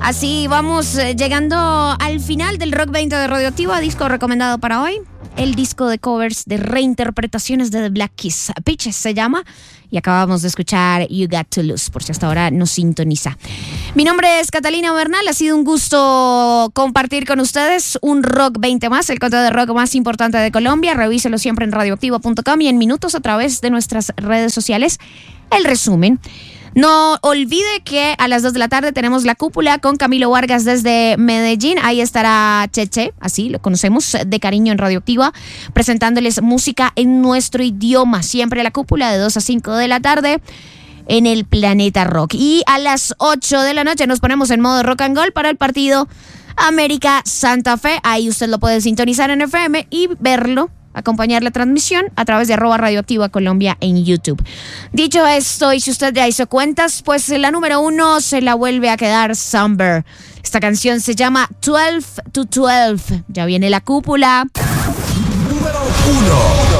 Así vamos llegando al final del Rock 20 de Radioactiva, disco recomendado para hoy. El disco de covers de reinterpretaciones de The Black Keys. Pitches se llama. Y acabamos de escuchar You Got to Lose, por si hasta ahora nos sintoniza. Mi nombre es Catalina Bernal. Ha sido un gusto compartir con ustedes un Rock 20 más, el contenido de rock más importante de Colombia. Revíselo siempre en radioactiva.com y en minutos a través de nuestras redes sociales. El resumen. No olvide que a las 2 de la tarde tenemos La Cúpula con Camilo Vargas desde Medellín. Ahí estará Cheche, así lo conocemos de cariño en Radioactiva, presentándoles música en nuestro idioma. Siempre La Cúpula de 2 a 5 de la tarde en el Planeta Rock. Y a las 8 de la noche nos ponemos en modo rock and roll para el partido América Santa Fe. Ahí usted lo puede sintonizar en FM y verlo, acompañar la transmisión a través de @Radioactiva Colombia en YouTube. Dicho esto, y si usted ya hizo cuentas, pues la número 1 se la vuelve a quedar Somber. Esta canción se llama 12 to 12. Ya viene La Cúpula. Número 1.